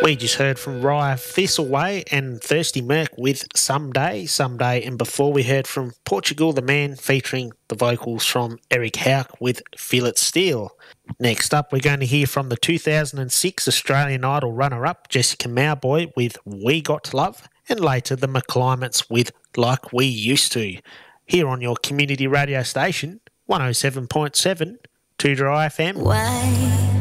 We just heard from Rye Thistleway and Thirsty Merc with Someday, and before we heard from Portugal the Man featuring the vocals from Eric Houck with Feel It Steel. Next up, we're going to hear from the 2006 Australian Idol runner-up Jessica Mauboy with We Got to Love, and later the McClimates with Like We Used to. Here on your community radio station, 107.7 2 Dry FM. Why